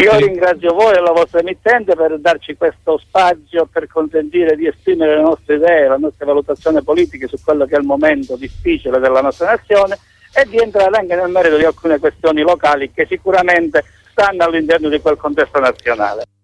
Io ringrazio voi e la vostra emittente per darci questo spazio, per consentire di esprimere le nostre idee, la nostra valutazione politica su quello che è il momento difficile della nostra nazione e di entrare anche nel merito di alcune questioni locali che sicuramente stanno all'interno di quel contesto nazionale.